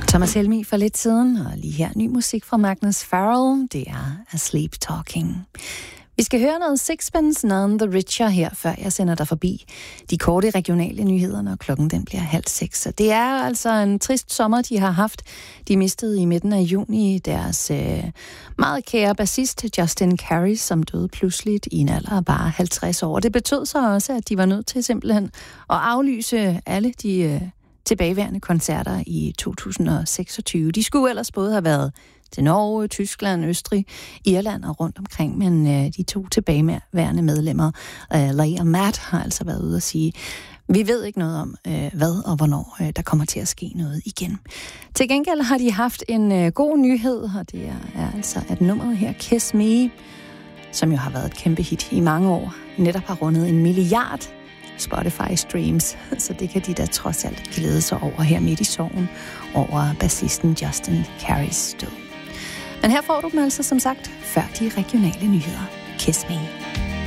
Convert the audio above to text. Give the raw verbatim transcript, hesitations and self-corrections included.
Thomas Helmig for lidt siden, og lige her ny musik fra Magnus Farrell, det er Asleep Talking. Vi skal høre noget Sixpence None the Richer her, før jeg sender dig forbi de korte regionale nyheder, når klokken den bliver halv seks. Så det er altså en trist sommer, de har haft. De mistede i midten af juni deres øh, meget kære bassist Justin Carey, som døde pludseligt i en alder af bare halvtreds år. Det betød så også, at de var nødt til simpelthen at aflyse alle de øh, tilbageværende koncerter i to tusind og seksogtyve. De skulle ellers både have været til Norge, Tyskland, Østrig, Irland og rundt omkring, men øh, de to tilbageværende medlemmer, øh, Leigh og Matt, har altså været ude at sige, vi ved ikke noget om, øh, hvad og hvornår øh, der kommer til at ske noget igen. Til gengæld har de haft en øh, god nyhed, og det er, er altså, at nummeret her, Kiss Me, som jo har været et kæmpe hit i mange år, netop har rundet en milliard Spotify streams, så det kan de da trods alt glæde sig over her midt i sorgen over bassisten Justin Careys død. Men her får du dem altså som sagt før de regionale nyheder. Kiss Me.